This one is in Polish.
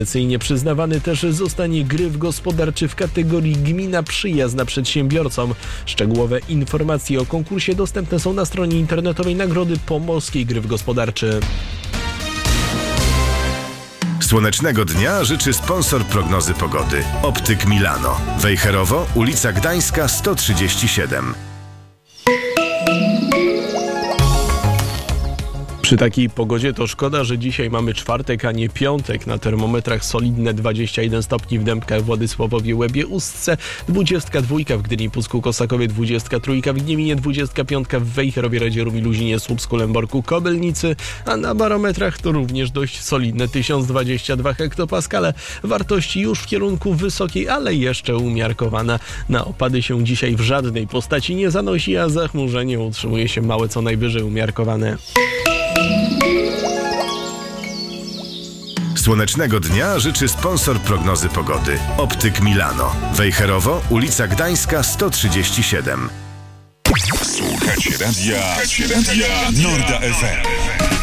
Tradycyjnie przyznawany też zostanie gryf gospodarczy w kategorii Gmina Przyjazna Przedsiębiorcom. Szczegółowe informacje o konkursie dostępne są na stronie internetowej Nagrody Pomorskiej Gryf Gospodarczy. Słonecznego dnia życzy sponsor prognozy pogody. Optyk Milano. Wejherowo, ulica Gdańska 137. Przy takiej pogodzie to szkoda, że dzisiaj mamy czwartek, a nie piątek. Na termometrach solidne 21 stopni w Dębkach, Władysławowie, Łebie, Ustce, 22 w Gdyni, Pucku, Kosakowie, 23 w Gnieminie, 25 w Wejherowie, Radzierówi, Luzinie, Słupsku, Lęborku, Kobylnicy, a na barometrach to również dość solidne 1022 hektopaskale. Wartości już w kierunku wysokiej, ale jeszcze umiarkowana. Na opady się dzisiaj w żadnej postaci nie zanosi, a zachmurzenie utrzymuje się małe, co najwyżej umiarkowane. Słonecznego dnia życzy sponsor prognozy pogody. Optyk Milano. Wejherowo, ulica Gdańska 137. Słuchacie radia Norda FM.